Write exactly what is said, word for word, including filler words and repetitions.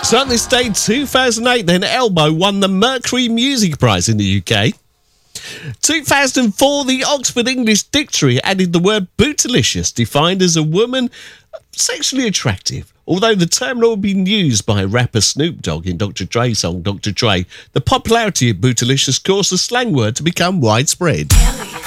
So on this day, two thousand eight, then Elbow won the Mercury Music Prize in the U K. two thousand four, the Oxford English Dictionary added the word bootylicious, defined as a woman sexually attractive. Although the term had already been used by rapper Snoop Dogg in Doctor Dre's song Doctor Dre, the popularity of bootylicious caused the slang word to become widespread.